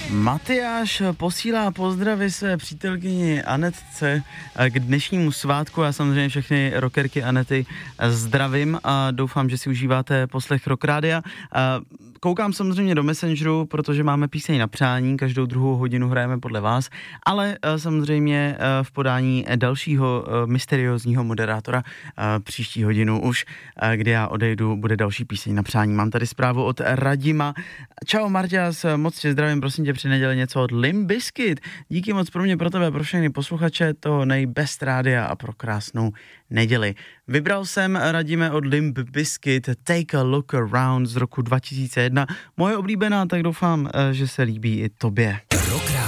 Matyáš posílá pozdravy své přítelkyni Anetce k dnešnímu svátku. Já samozřejmě všechny rockerky Anety zdravím a doufám, že si užíváte poslech Rock Rádia. Koukám samozřejmě do Messengeru, protože máme píseň na přání, každou druhou hodinu hrajeme podle vás, ale samozřejmě v podání dalšího mysteriózního moderátora příští hodinu už, kdy já odejdu, bude další píseň na přání. Mám tady zprávu od Radima. Čau Marťas, moc tě zdravím, prosím tě, při neděli něco od Limp Bizkit. Díky moc pro mě, pro tebe, pro všechny posluchače, to nejbest rádia a pro krásnou neděli. Vybral jsem, Radíme, od Limp Bizkit Take a Look Around z roku 2001. Moje oblíbená, tak doufám, že se líbí i tobě. Rock